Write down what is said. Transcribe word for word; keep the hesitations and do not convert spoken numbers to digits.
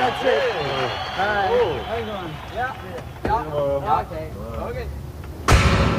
That's it. Hey. All right. Oh. How you doing? Yeah. Yeah. Hello. Okay. Okay.